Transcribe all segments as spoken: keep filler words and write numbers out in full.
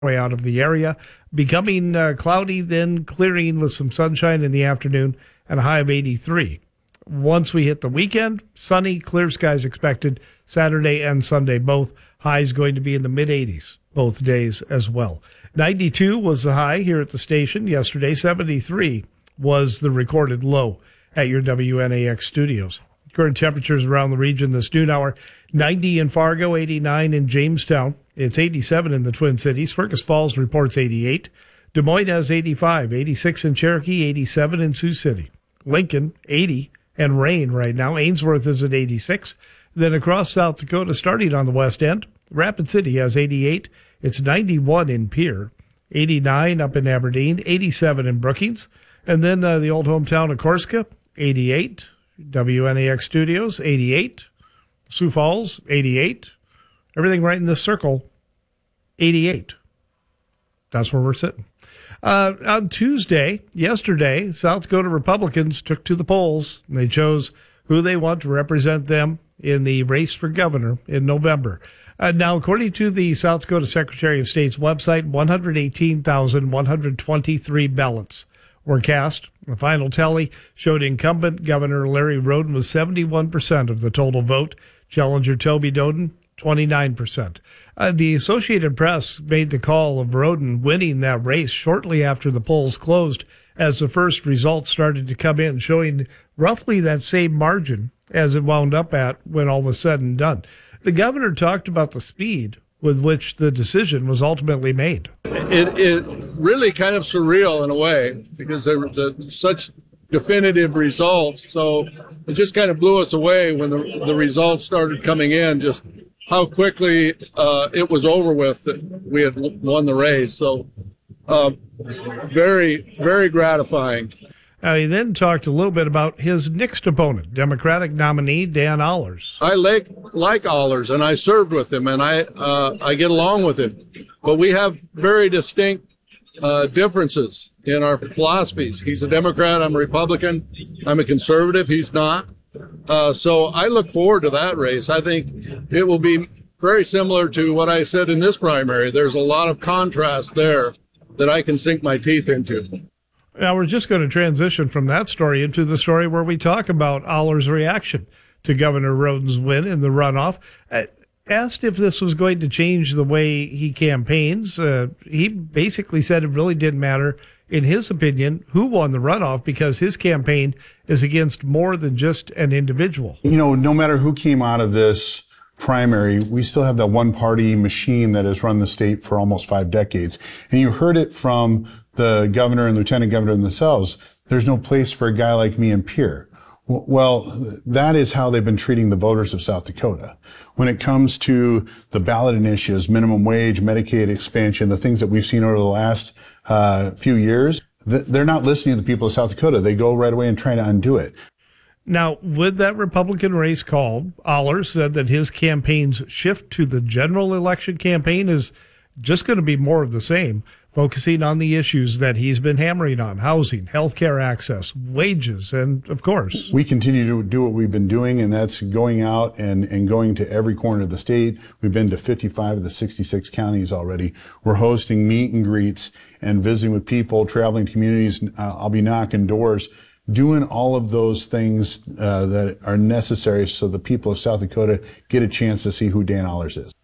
way out of the area, becoming uh, cloudy, then clearing with some sunshine in the afternoon and a high of eighty-three. Once we hit the weekend, sunny, clear skies expected Saturday and Sunday, both highs going to be in the mid eighties both days as well. ninety-two was the high here at the station yesterday. seventy-three was the recorded low at your W N A X studios. Current temperatures around the region this noon hour: ninety in Fargo, eighty-nine in Jamestown. It's eighty-seven in the Twin Cities. Fergus Falls reports eighty-eight. Des Moines has eighty-five, eighty-six in Cherokee, eighty-seven in Sioux City. Lincoln, eighty, and rain right now. Ainsworth is at eighty-six. Then across South Dakota, starting on the west end, Rapid City has eighty-eight. It's ninety-one in Pierre, eighty-nine up in Aberdeen, eighty-seven in Brookings. And then uh, the old hometown of Corsica, eighty-eight. W N A X Studios, eighty-eight. Sioux Falls, eighty-eight. Everything right in this circle, eighty-eight. That's where we're sitting. Uh, on Tuesday, yesterday, South Dakota Republicans took to the polls, and they chose who they want to represent them in the race for governor in November. Uh, now, according to the South Dakota Secretary of State's website, one hundred eighteen thousand one hundred twenty-three ballots were cast. The final tally showed incumbent Governor Larry Roden was seventy-one percent of the total vote. Challenger Toby Doden, twenty-nine percent. Uh, the Associated Press made the call of Roden winning that race shortly after the polls closed, as the first results started to come in, showing roughly that same margin as it wound up at when all was said and done. The governor talked about the speed with which the decision was ultimately made. It it really kind of surreal in a way, because there were the, such definitive results. So it just kind of blew us away when the, the results started coming in, just how quickly uh, it was over with that we had won the race. So uh, very, very gratifying. Uh, he then talked a little bit about his next opponent, Democratic nominee Dan Ahlers. I like like Ahlers, and I served with him, and I uh, I get along with him. But we have very distinct uh, differences in our philosophies. He's a Democrat. I'm a Republican. I'm a conservative. He's not. Uh, so I look forward to that race. I think it will be very similar to what I said in this primary. There's a lot of contrast there that I can sink my teeth into. Now, we're just going to transition from that story into the story where we talk about Ahlers' reaction to Governor Roden's win in the runoff. Uh, asked if this was going to change the way he campaigns, uh, he basically said it really didn't matter, in his opinion, who won the runoff, because his campaign is against more than just an individual. You know, no matter who came out of this primary, we still have that one-party machine that has run the state for almost five decades. And you heard it from the governor and lieutenant governor themselves. There's no place for a guy like me in Pierre. Well, that is how they've been treating the voters of South Dakota. When it comes to the ballot initiatives, minimum wage, Medicaid expansion, the things that we've seen over the last uh, few years, they're not listening to the people of South Dakota. They go right away and try to undo it. Now, with that Republican race called, Ahlers said that his campaign's shift to the general election campaign is just going to be more of the same, focusing on the issues that he's been hammering on: housing, healthcare access, wages, and, of course, we continue to do what we've been doing, and that's going out and, and going to every corner of the state. We've been to fifty-five of the sixty-six counties already. We're hosting meet and greets and visiting with people, traveling to communities. Uh, I'll be knocking doors, doing all of those things uh, that are necessary so the people of South Dakota get a chance to see who Dan Ahlers is.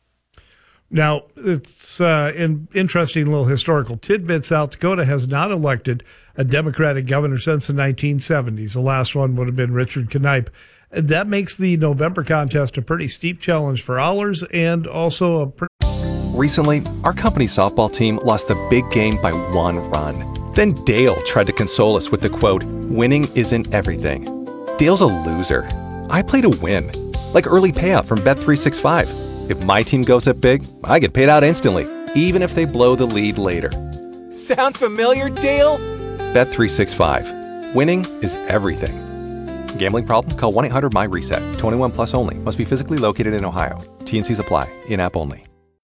Now, it's uh, an interesting little historical tidbit. South Dakota has not elected a Democratic governor since the nineteen seventies. The last one would have been Richard Knipe. That makes the November contest a pretty steep challenge for Ahlers, and also a pretty... Recently, our company softball team lost the big game by one run. Then Dale tried to console us with the quote, "Winning isn't everything." Dale's a loser. I play to win, like early payout from Bet three sixty-five. If my team goes up big, I get paid out instantly, even if they blow the lead later. Sound familiar, Dale? Bet three sixty-five. Winning is everything. Gambling problem? Call one eight hundred M Y RESET. twenty-one plus only. Must be physically located in Ohio. T and C's apply. In-app only.